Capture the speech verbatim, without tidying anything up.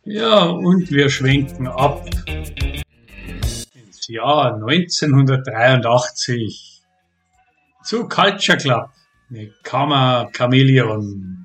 Ja, und wir schwenken ab ins Jahr neunzehnhundertdreiundachtzig zu Culture Club mit Karma Chameleon.